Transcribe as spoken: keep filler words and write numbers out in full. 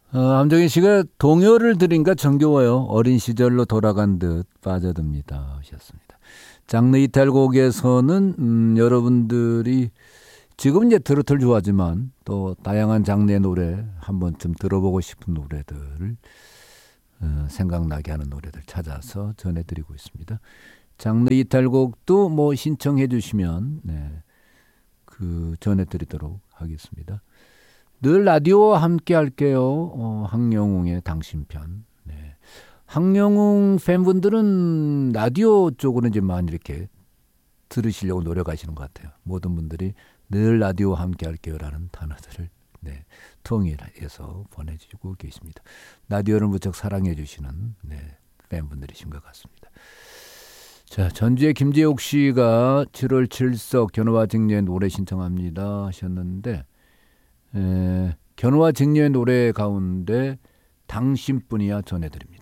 어, 함정희 씨가 동요를 들으니까 정겨워요. 어린 시절로 돌아간 듯 빠져듭니다 하셨습니다. 장르 이탈곡에서는 음, 여러분들이 지금 이제 트로트를 좋아하지만 또 다양한 장르의 노래 한 번쯤 들어보고 싶은 노래들을 어, 생각나게 하는 노래들 찾아서 전해드리고 있습니다. 장르 이탈곡도 뭐 신청해 주시면 네, 그 전해드리도록 하겠습니다. 늘 라디오와 함께 할게요. 어, 황영웅의 당신편. 네. 황영웅 팬분들은 라디오 쪽으로 이제 많이 이렇게 들으시려고 노력하시는 것 같아요. 모든 분들이 늘 라디오와 함께 할게요라는 단어들을 네, 통일해서 보내주고 계십니다. 라디오를 무척 사랑해 주시는 네, 팬분들이신 것 같습니다. 자, 전주의 김재옥 씨가 칠월 칠석 견우와 직녀의 노래 신청합니다 하셨는데 에, 견우와 직녀의 노래 가운데 당신뿐이야 전해드립니다.